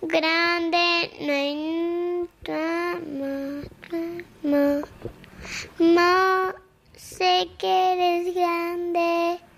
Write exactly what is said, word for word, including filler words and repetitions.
grande, no hay no, no sé que eres grande.